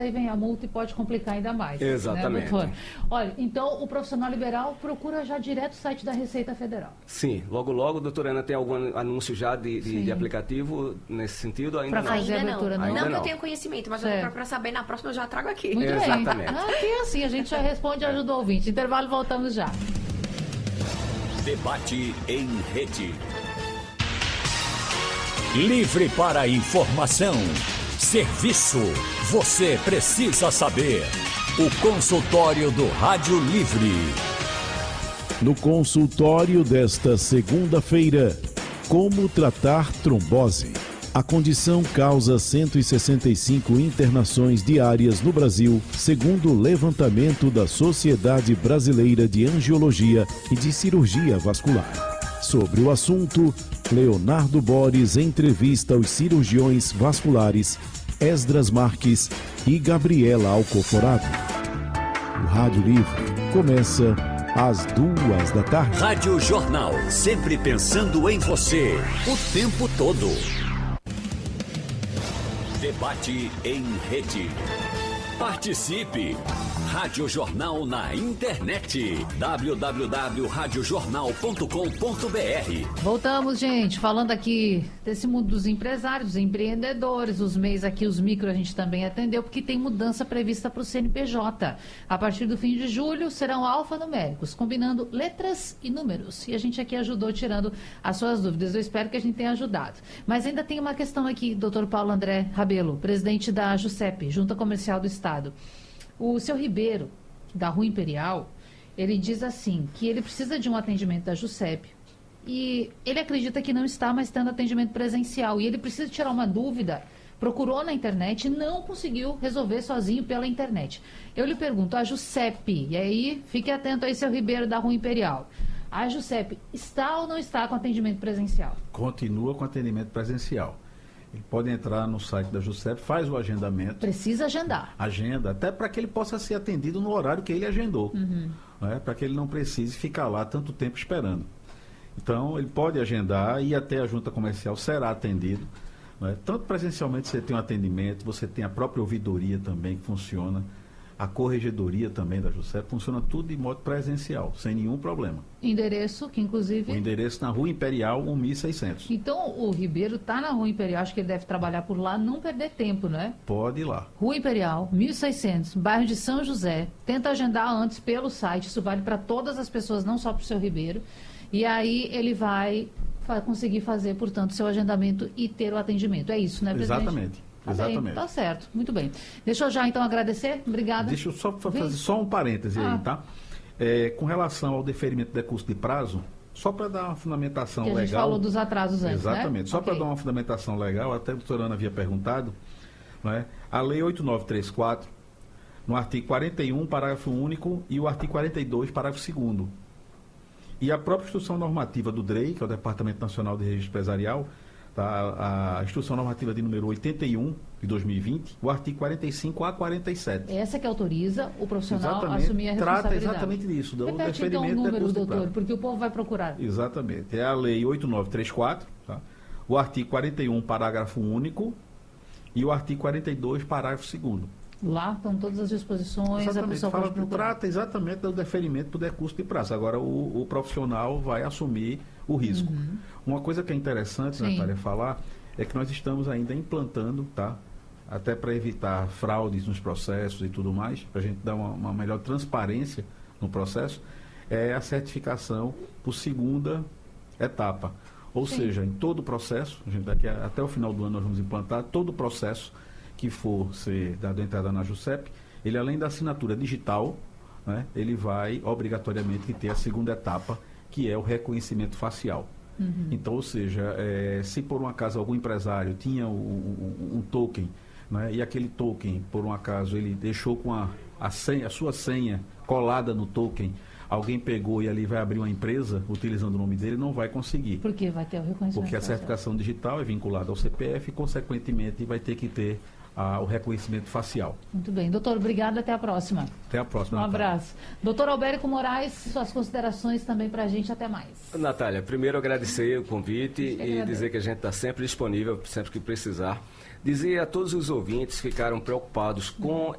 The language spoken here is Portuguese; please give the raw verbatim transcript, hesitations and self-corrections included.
aí vem a multa e pode complicar ainda mais. Exatamente. Né, doutor? Olha, então o profissional liberal procura já direto o site da Receita Federal. Sim, logo logo, doutora Ana, tem algum anúncio já de, de, de aplicativo nesse sentido? Ainda pra não. fazer Ainda a abertura, não. não? Não, Ainda que eu não. tenho conhecimento, mas Certo. para saber na próxima eu já trago aqui. Muito Exatamente. bem. Aqui é assim, a gente já responde e ajuda o ouvinte. Intervalo, voltamos já. Debate em rede. Livre para informação. Serviço. Você precisa saber. O consultório do Rádio Livre. No consultório desta segunda-feira, como tratar trombose? A condição causa cento e sessenta e cinco internações diárias no Brasil, segundo o levantamento da Sociedade Brasileira de Angiologia e de Cirurgia Vascular. Sobre o assunto, Leonardo Boris entrevista os cirurgiões vasculares Esdras Marques e Gabriela Alcoforado. O Rádio Livre começa às duas da tarde. Rádio Jornal, sempre pensando em você, o tempo todo. Debate em rede. Participe! Rádio Jornal na internet. w w w ponto rádio jornal ponto com ponto b r. Voltamos, gente, falando aqui desse mundo dos empresários, dos empreendedores, os M E Is aqui, os micro a gente também atendeu, porque tem mudança prevista para o C N P J. A partir do fim de julho serão alfanuméricos, combinando letras e números. E a gente aqui ajudou tirando as suas dúvidas. Eu espero que a gente tenha ajudado. Mas ainda tem uma questão aqui, doutor Paulo André Rabelo, presidente da JUSEP, Junta Comercial do Estado. O seu Ribeiro, da Rua Imperial, ele diz assim, que ele precisa de um atendimento da JUSEP e ele acredita que não está mais tendo atendimento presencial e ele precisa tirar uma dúvida, procurou na internet e não conseguiu resolver sozinho pela internet. Eu lhe pergunto, a JUSEP, e aí fique atento aí, seu Ribeiro, da Rua Imperial, a JUSEP está ou não está com atendimento presencial? Continua com atendimento presencial. Ele pode entrar no site da JUSEP, faz o agendamento. Precisa agendar. Agenda, até para que ele possa ser atendido no horário que ele agendou. Uhum. Né? Para que ele não precise ficar lá tanto tempo esperando. Então, ele pode agendar e até a junta comercial será atendido. Né? Tanto presencialmente você tem um atendimento, você tem a própria ouvidoria também que funciona. A corregedoria também da JUSEP, funciona tudo de modo presencial, sem nenhum problema. Endereço, que inclusive... O endereço na Rua Imperial, mil e seiscentos. Então, o Ribeiro está na Rua Imperial, acho que ele deve trabalhar por lá, não perder tempo, né? Pode ir lá. Rua Imperial, mil e seiscentos, bairro de São José. Tenta agendar antes pelo site, isso vale para todas as pessoas, não só para o seu Ribeiro. E aí ele vai fa- conseguir fazer, portanto, seu agendamento e ter o atendimento. É isso, né, presidente? Exatamente. Tá Exatamente. bem, tá certo, muito bem. Deixa eu já então agradecer, obrigada. Deixa eu só fa- Vem. fazer só um parêntese Ah. aí, tá? É, com relação ao deferimento de curso de prazo, só para dar uma fundamentação Que a legal. gente falou dos atrasos antes, né? Exatamente. Só Ok. para dar uma fundamentação legal, até a doutora Ana havia perguntado, né? A Lei oito nove três quatro, no artigo quarenta e um, parágrafo único, e o artigo quarenta e dois, parágrafo segundo. E a própria Instrução Normativa do D R E I, que é o Departamento Nacional de Registro Empresarial, tá? A Instrução Normativa de número oitenta e um, de dois mil e vinte, o artigo quarenta e cinco a quarenta e sete. Essa que autoriza o profissional Exatamente. assumir a Trata responsabilidade. exatamente disso, do Repete então o deferimento de número, curso de doutor, prazo. porque o povo vai procurar. Exatamente. É a Lei oito nove três quatro, tá? O artigo quarenta e um, parágrafo único, e o artigo quarenta e dois, parágrafo segundo. Lá estão todas as disposições, a Exatamente. pessoa Fala, pode procurar. trata exatamente do deferimento do decurso de prazo. Agora, o, o profissional vai assumir o risco. Uhum. Uma coisa que é interessante, Sim. Natália, falar, é que nós estamos ainda implantando, tá? Até para evitar fraudes nos processos e tudo mais, para a gente dar uma, uma melhor transparência no processo, é a certificação por segunda etapa. Ou Sim. seja, em todo o processo, a gente daqui a, até o final do ano nós vamos implantar todo o processo que for ser dado entrada na JUSEP, ele além da assinatura digital, né, ele vai obrigatoriamente ter a segunda etapa, que é o reconhecimento facial. Uhum. Então, ou seja, é, se por um acaso algum empresário tinha um, um, um token, né, e aquele token, por um acaso, ele deixou com a, a, senha, a sua senha colada no token, alguém pegou e ali vai abrir uma empresa utilizando o nome dele, não vai conseguir. Porque vai ter o reconhecimento. Porque a facial. certificação digital é vinculada ao C P F e, consequentemente, vai ter que ter a, o reconhecimento facial. Muito bem. Doutor, obrigado. Até a próxima. Até a próxima. Um Natália. abraço. Doutor Albérico Moraes, suas considerações também para a gente. Até mais. Natália, primeiro agradecer o convite Eu que e agradeço. dizer que a gente está sempre disponível, sempre que precisar. Dizer a todos os ouvintes que ficaram preocupados com